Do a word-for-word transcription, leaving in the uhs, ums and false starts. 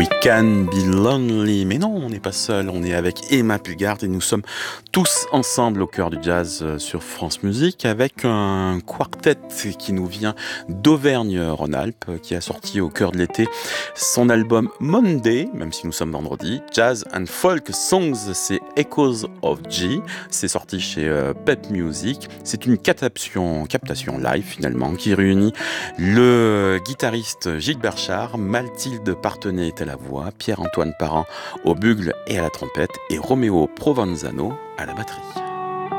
We Can Be Lonely. Mais non, on n'est pas seul, on est avec Emma Pulgard et nous sommes tous ensemble au cœur du jazz sur France Musique avec un quartet qui nous vient d'Auvergne-Rhône-Alpes, qui a sorti au cœur de l'été son album Monday, même si nous sommes vendredi. Jazz and Folk Songs, c'est Echoes of G. C'est sorti chez euh, Pep Music. C'est une captation, captation live finalement qui réunit le guitariste Gilles Berchard, Mathilde Partenay à la voix, Pierre-Antoine Parent au bugle et à la trompette et Roméo Provenzano à la batterie.